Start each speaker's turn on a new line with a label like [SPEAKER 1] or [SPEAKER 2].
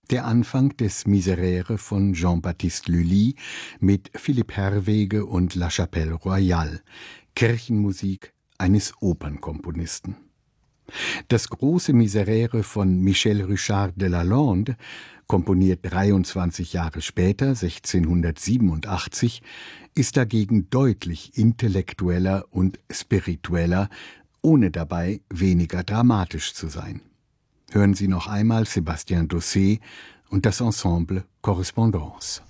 [SPEAKER 1] Der Anfang des Miserere von Jean-Baptiste Lully mit Philipp Herwege und La Chapelle Royale, Kirchenmusik eines Opernkomponisten. Das große Miserere von Michel Richard de Lalande, komponiert 23 Jahre später, 1687, ist dagegen deutlich intellektueller und spiritueller, ohne dabei weniger dramatisch zu sein. Hören Sie noch einmal Sébastien Dossé und das Ensemble Correspondance.